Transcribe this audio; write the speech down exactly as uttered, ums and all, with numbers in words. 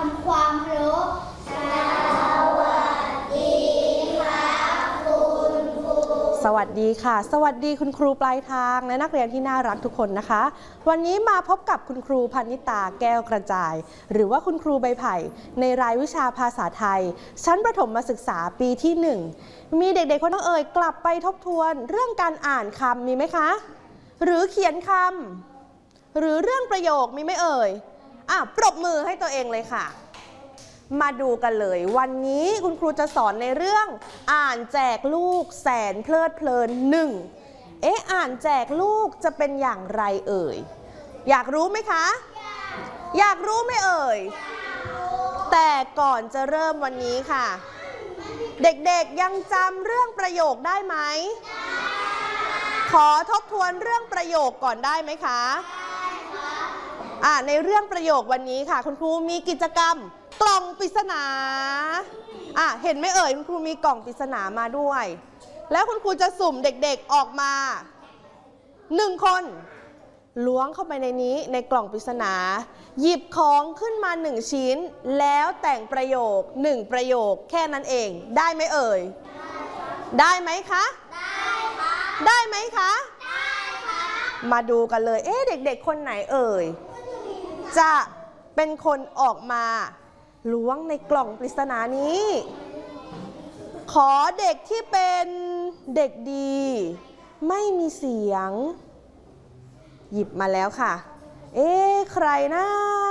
ำความรู้สวัสดีครับคุณครูสวัสดีค่ะสวัสดีคุณครูปลายทางและนักเรียนที่น่ารักทุกคนนะคะวันนี้มาพบกับคุณครูพนิตาแก้วกระจายหรือว่าคุณครูใบไผ่ในรายวิชาภาษาไทยชั้นประถมศึกษาปีที่หนึ่งมีเด็กๆคนน้องเอ๋ยกลับไปทบทวนเรื่องการอ่านคำมีไหมคะหรือเขียนคำหรือเรื่องประโยคมีไหมเอ่ยอ่ะปรบมือให้ตัวเองเลยค่ะมาดูกันเลยวันนี้คุณครูจะสอนในเรื่องอ่านแจกลูกแสนเพลิดเพลินหนึ่งเอ๊ะอ่านแจกลูกจะเป็นอย่างไรเอ่ยอยากรู้ไหมคะอยากรู้ไหมเอ่ยแต่ก่อนจะเริ่มวันนี้ค่ะเด็กๆยังจำเรื่องประโยคได้ไหมขอทบทวนเรื่องประโยคก่อนได้ไหมคะอ่าในเรื่องประโยควันนี้ค่ะคุณครูมีกิจกรรมกล่องปริศนาอ่ะเห็นไหมเอ่ยคุณครูมีกล่องปริศนามาด้วยแล้วคุณครูจะสุ่มเด็กๆออกมาหนึ่งคนล้วงเข้าไปในนี้ในกล่องปริศนาหยิบของขึ้นมาหนึ่งชิ้นแล้วแต่งประโยคหนึ่งประโยคแค่นั้นเองได้ไหมเอ่ยได้ไหมคะได้ค่ะได้ไหมคะได้ค่ะมาดูกันเลยเอ๊ะเด็กๆคนไหนเอ่ยจะเป็นคนออกมาล้วงในกล่องปริศนานี้ขอเด็กที่เป็นเด็กดีไม่มีเสียงหยิบมาแล้วค่ะเอ๊ะใครนะ